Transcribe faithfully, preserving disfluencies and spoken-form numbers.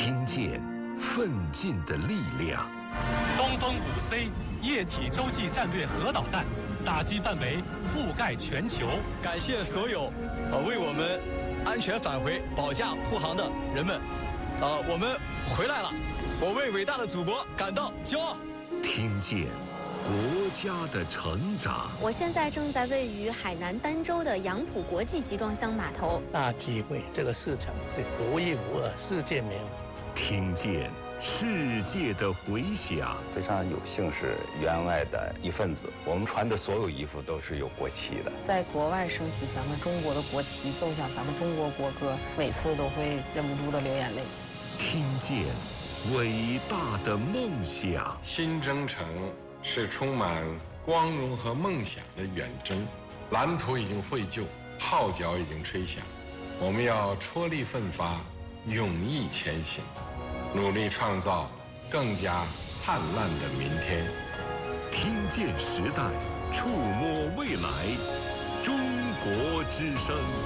听见奋进的力量。 东风五 C 液体洲际战略核导弹打击范围覆盖全球。 感谢所有呃为我们安全返回、保驾护航的人们。呃，我们回来了，我为伟大的祖国感到骄傲。 听见国家的成长。 我现在正在位于海南儋州的杨浦国际集装箱码头。 大机会，这个市场是独一无二、世界没有。 听见世界的回响。 非常有幸是员外的一份子，我们穿的所有衣服都是有国旗的。 在国外升起咱们中国的国旗，奏响咱们中国国歌，每次都会忍不住的流眼泪。 听见伟大的梦想。 新征程是充满光荣和梦想的远征，蓝图已经绘就，号角已经吹响，我们要踔厉奋发，勇毅前行，努力创造更加灿烂的明天。 听见时代，触摸未来，中国之声。